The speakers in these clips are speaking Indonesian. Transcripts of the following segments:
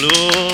Lu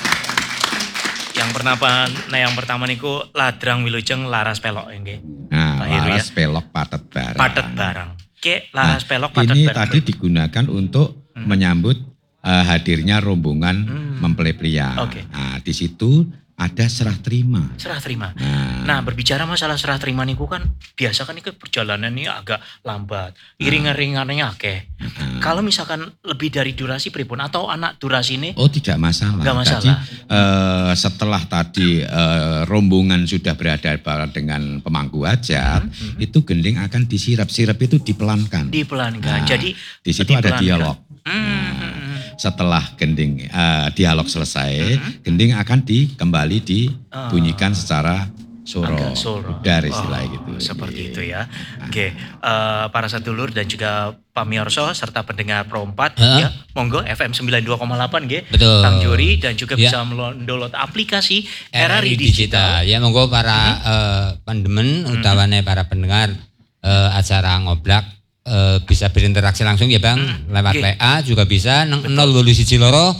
yang pertama niku Ladrang Wilujeng Laras Pelok nggih. Nah, Pak Heru laras ya. pelok patet barang. Patet barang. Laras Pelok patet Ini barang. tadi digunakan untuk menyambut hadirnya rombongan mempelai pria. Oke. Nah, di situ ada serah terima. Serah terima. Nah, berbicara masalah serah terima niku kan biasa kan itu perjalanan ini agak lambat. Iring-iringannya akeh. Kalau misalkan lebih dari durasi pripun atau anak durasi ini Oh, tidak masalah. Nggak masalah. Jadi setelah tadi rombongan sudah berhadapan dengan pemangku hajat, itu gending akan disirap. Sirap itu dipelankan. dipelankan. Nah, Jadi di situ ada dipelankan. dialog. Setelah gending dialog selesai, gending akan kembali dibunyikan secara soro, Agak soro. udar istilahnya gitu. Seperti itu ya. Oke, para sedulur dan juga Pak Miorso serta pendengar Pro 4 ya, monggo FM 92,8 nggih. Betul. Kang Juri dan juga Ya. bisa download aplikasi RRI RRI Digital. Digital. Ya monggo para pendemen utawane para pendengar acara ngoblak bisa berinteraksi langsung ya Bang lewat Oke. WA juga bisa nang 081 loro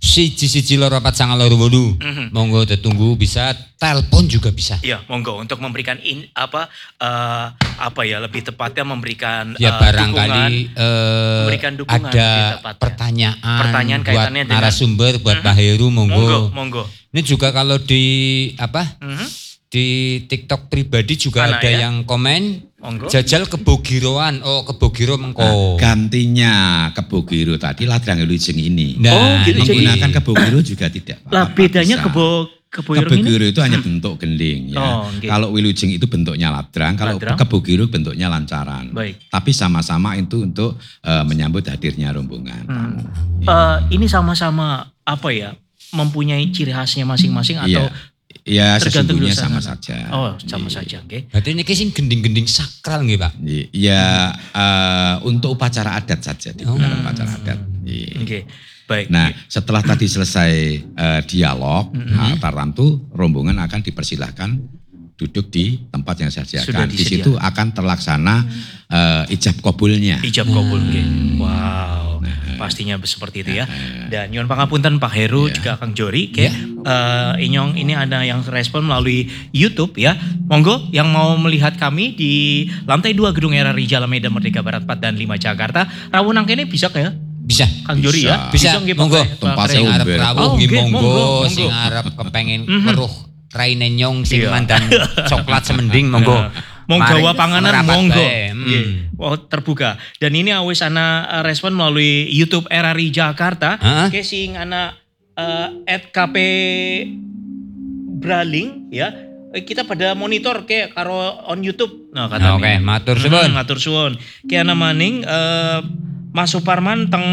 11498. Monggo ditunggu bisa telepon juga bisa. Ya, monggo untuk memberikan lebih tepatnya memberikan Ya barangkali memberikan dukungan lebih ada tepatnya. pertanyaan buat kaitannya dengan narasumber buat Pak Heru monggo. Ini juga kalau di di TikTok pribadi juga Anak ada ya? yang komen Monggo. jajal kebogiroan. Oh, kebogiro mengko. Gantinya kebogiro tadi Ladrang Wilujeng ini. Nah, gitu, jadi- menggunakan kebogiro juga tidak. Lah bedanya bisa. kebo ini Kebogiro itu hanya bentuk gending ya. Oh, nggih. Kalau Wilujeng itu bentuknya ladrang, kalau Ladrang. kebogiro bentuknya lancaran. Baik. Tapi sama-sama itu untuk menyambut hadirnya rombongan tamu. Ini sama-sama apa ya? Mempunyai ciri khasnya masing-masing atau Ya tergantung sesungguhnya suasana? sama saja. Oh, sama saja, nggih. Berarti ini sing gending-gending sakral nggih, Pak. Ya untuk upacara adat saja digunakan upacara adat. Iya. Oke. Baik. Nah, setelah tadi selesai dialog, tertentu rombongan akan dipersilahkan duduk di tempat yang saya Sudah sediakan. Di situ akan terlaksana ijab kabulnya. Ijab kabul nggih. Wow. Pastinya seperti itu ya. Dan nyuwun pangapunten Pak Heru juga Kang Jori Inyong ini ada yang respon melalui YouTube ya. Monggo yang mau melihat kami di lantai 2 Gedung RRI Jalan Medan Merdeka Barat 4 dan 5 Jakarta. Rawuh nang kene bisa ya? Bisa. Kang Jori ya? Bisa, nggih, Pak monggo. Tempat Sing saya arep umber. rawuh Oh, nggih nggih, monggo, monggo. sing arep kepengin weruh raine nyong sing Iya. mandan coklat semending monggo. Mau Mari gawa panganan merapat monggo. bae. Nggih. Oh, terbuka. Dan ini awis ana respon melalui YouTube RRI Jakarta. Hah? Ke sing ana @kp Braling ya. Kita pada monitor ke karo on YouTube. Nah, kata Oke, matur suwun. matur suwun. Ki ana maning Mas Suparman teng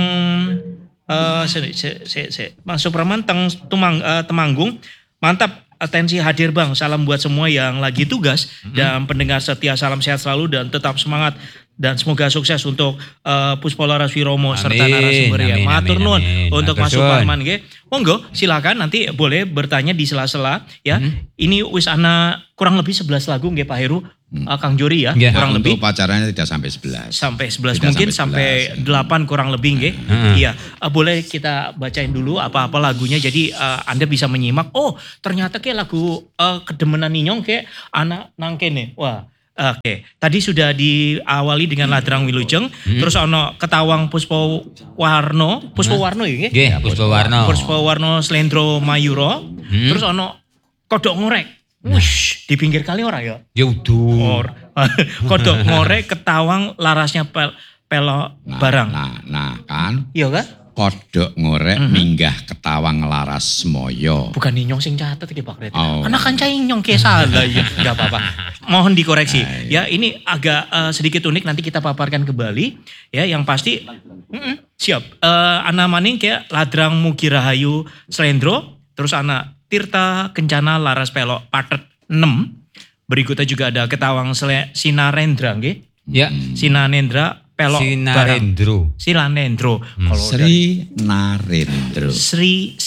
Mas Suparman teng Temanggung. Mantap, atensi hadir Bang. Salam buat semua yang lagi tugas dan pendengar setia, salam sehat selalu dan tetap semangat dan semoga sukses untuk Puspa Laras Wiromo serta Amin, narasumber ya. amin, Matur amin, nuwun amin. untuk Matur Mas suwun. Suparman nggih. Monggo silakan nanti boleh bertanya di sela-sela ya. Ini wis ana kurang lebih 11 lagu nggih Pak Heru. Kang Jori ya, Iya. kurang lebih Untuk upacaranya tidak sampai 11. sampai 11 Tidak mungkin sampai sampai 8 kurang lebih nggih. Iya, boleh kita bacain dulu apa-apa lagunya jadi Anda bisa menyimak. Oh, ternyata kayak lagu kedemenan Ninyong kayak anak nang kene. Wah. Oke, tadi sudah diawali dengan Ladrang Wilujeng, terus ono Ketawang Puspa Warno ya nggih? Nggih, Puspa Warno. Puspa Warno Slendro Mayuro, terus ono Kodok Ngorek. Wush, di pinggir kali ora ya? Ya udah. Kodok ngorek ketawang larasnya pelok barang. Nah kan Iya kan? kodok ngorek minggah ketawang laras moyo. Bukan Ninyong sing catet iki Pak Red. Oh. Anak kan Ninyong ke salah ya. Enggak apa-apa. Mohon dikoreksi. Ya ini agak sedikit unik nanti kita paparkan kembali. Ya yang pasti siap. Ana maning kayak Ladrang Mugi Rahayu Slendro, terus ana Tirta Kencana Laras Pelok Patet 6. Berikutnya juga ada Ketawang Sinarendra nggih. Ya, Sinanendra Pelok Barang. Sinarendro. Kalau Sri Narendro. Sri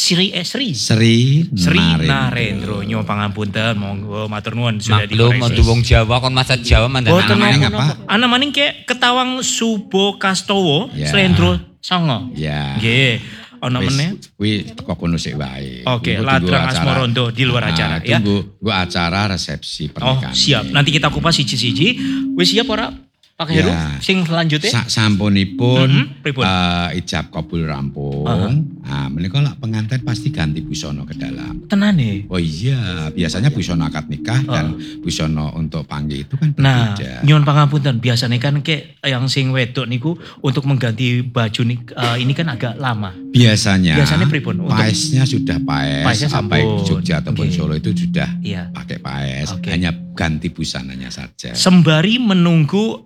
Narendro. Nyuwun pangapunten, monggo matur nuwun sudah Maklum dikoreksi. mau wong Jawa kon masak Jawa mandan Boten namanya napa? apa? Ana maning kayak Ketawang Subo Kastowo Ya. Slendro Songo. Ya. Nggih. Ono meneh. Kuwi teko kono sik wae. Oke, Kuwi Ladrang tunggu acara. Asmorondo di luar acara ya. Tunggu acara resepsi Oh, pernikahan. siap. Nanti kita kupas siji-siji. Wis siap ora Pak Heru? Ya. Sing selanjutnya? Sampunipun pripun? ijab kabul rampung. Nah, menika lak pengantin pasti ganti busana ke dalam. Tenane. Oh iya, biasanya busana akad nikah dan busana untuk panggih itu kan Nah, berbeda. nyuwun pangapunten, biasanya kan kayak yang sing wedok niku untuk mengganti baju ini kan agak lama. Biasanya pripun? Untuk paesnya sudah paes, paesnya sampun. baik Jogja ataupun Oke. Solo itu sudah Iya. pakai paes, Oke. hanya ganti busananya saja. Sembari menunggu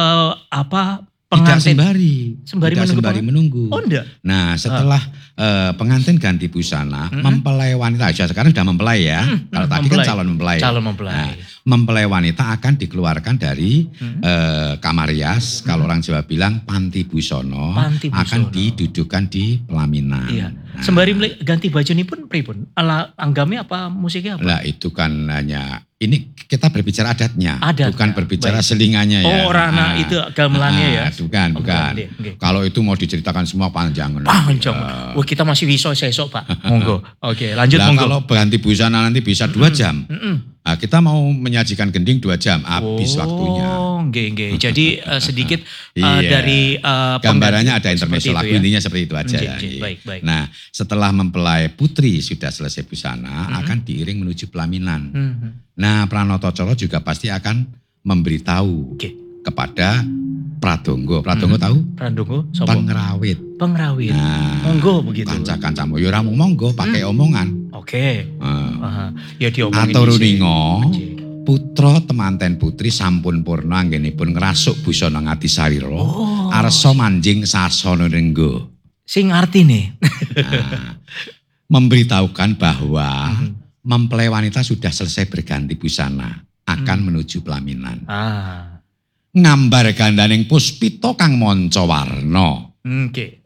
Tidak pengantin. sembari menunggu. Oh enggak. Nah, setelah pengantin ganti busana, mempelai wanita aja sekarang sudah mempelai ya. Kalau tadi kan calon mempelai. Calon mempelai. Nah, mempelai wanita akan dikeluarkan dari kamar rias. Kalau orang Jawa bilang panti busono, Panti busono. akan didudukan di pelaminan. Iya. Nah, Sembari ganti baju ini pun pripun? Ala anggame apa musiknya apa? lah itu kan hanya ini kita berbicara adatnya, Adat, bukan ya. berbicara Baik. selingannya ya. Oh, rana itu gamelannya ya. Bukan. Oke. Kalau itu mau diceritakan semua panjang. Panjang. Wah, kita masih bisa sesok, Pak. Monggo. Oke, lanjut Lah, monggo. kalau ganti busana nanti bisa 2 jam. Nah, kita mau menyajikan gending 2 jam, habis waktunya. Oh, nggih. Jadi sedikit Iya. dari Gambarannya ada pengganti intermezzo seperti lagu, itu ya. intinya seperti itu aja. Nggih, baik. Nah, setelah mempelai putri sudah selesai busana, akan diiring menuju pelaminan. Nah, Pranoto Coro juga pasti akan memberitahu Oke. kepada Pradongo. Pradongo tahu? Prandongo sapa? Pengrawit. Pengrawit. Nah, Monggo begitu. kanca-kancamu ya ora mung monggo pakai omongan. Oke. Nah, Ya diomongin Atur dhisik. ringo, Oke. putra temanten putri sampun purna anggenipun ngrasuk busana ngati sarira. Arsa manjing sasana renggo. Sing artine. Nah, memberitahukan bahwa mempelai wanita sudah selesai berganti busana, akan menuju pelaminan. Ngambar gandaning puspita kang manca warna. Oke.